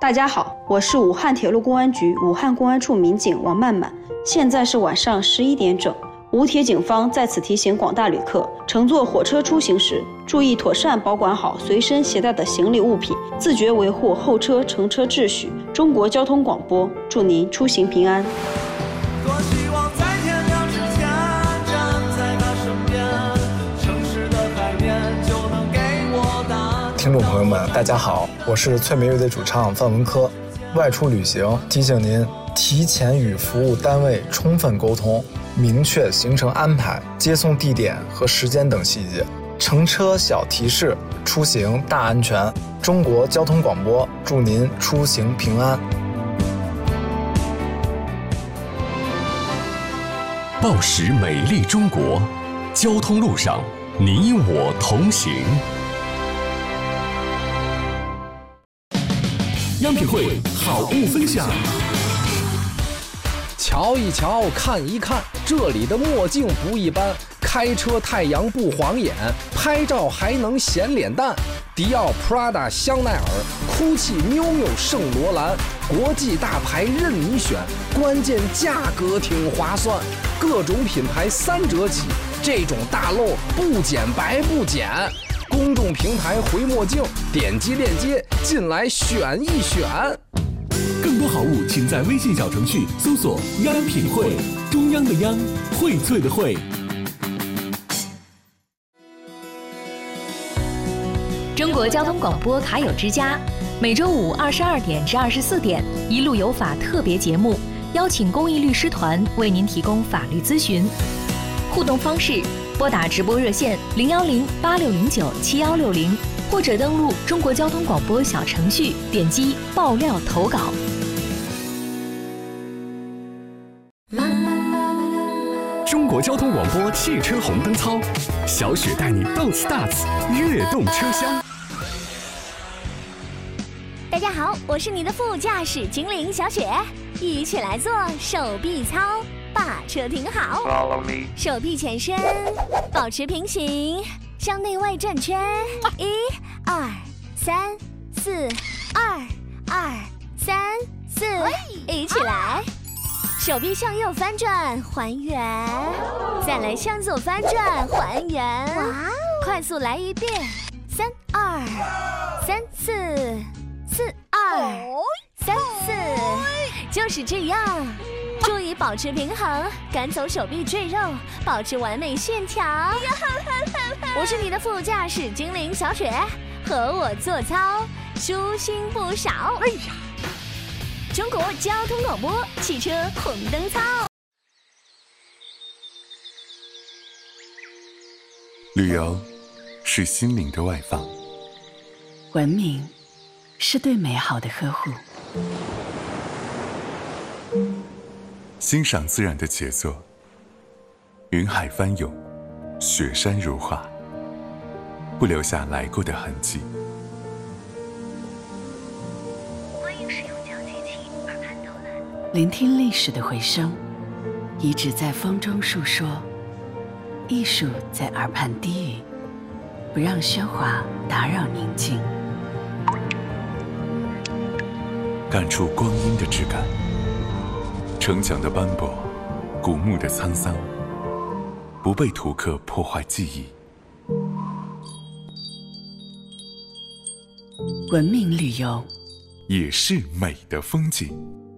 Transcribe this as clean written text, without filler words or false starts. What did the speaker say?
大家好，我是武汉铁路公安局武汉公安处民警王曼曼，现在是晚上11点整。武铁警方在此提醒广大旅客，乘坐火车出行时，注意妥善保管好随身携带的行李物品，自觉维护后车乘车秩序。中国交通广播，祝您出行平安。 多希望在天亮之前站在他身边，城市的海面就能给我答案。 听众朋友们，大家好，我是翠梅乐队主唱范文科。外出旅行，提醒您提前与服务单位充分沟通，明确行程安排、接送地点和时间等细节。乘车小提示，出行大安全。中国交通广播，祝您出行平安。 报时美丽中国，交通路上你我同行。央品汇好物分享。 瞧一瞧，看一看，这里的墨镜不一般，开车太阳不晃眼，拍照还能显脸蛋。迪奥、Prada、香奈儿、GUCCI、miumiu、圣罗兰，国际大牌任你选，关键价格挺划算，各种品牌3折起，这种大漏不捡白不捡。公众平台回墨镜，点击链接进来选一选。 更多好物，请在微信小程序搜索“央品汇”，中央的央，荟萃的荟。 中国交通广播卡友之家，每周五22点至24点，一路有法特别节目，邀请公益律师团为您提供法律咨询。互动方式：拨打直播热线010-8609-7160，或者登录中国交通广播小程序，点击爆料投稿。 中国交通广播汽车红灯操，小雪带你动次打次，跃动车厢。 大家好，我是你的副驾驶精灵小雪，一起来做手臂操，把车停好，手臂前伸，保持平行，向内外转圈，1、2、3、4，2、2、3、4，一起来。手臂向右翻转，还原，再来向左翻转，还原，快速来一遍，3、2、3、4、4、2、3、4，就是这样。注意保持平衡，赶走手臂赘肉，保持完美线条。我是你的副驾驶精灵小雪，和我做操，舒心不少。哎呀！中国交通广播汽车红灯操。 旅游是心灵的外放， 文明是对美好的呵护， 欣赏自然的杰作，云海翻涌，雪山如画，不留下来过的痕迹。 聆听历史的回声，遗址在风中述说，艺术在耳畔低语，不让喧哗打扰宁静。 感触光阴的质感，城墙的斑驳，古墓的沧桑，不被图刻破坏记忆。 文明旅游也是美的风景。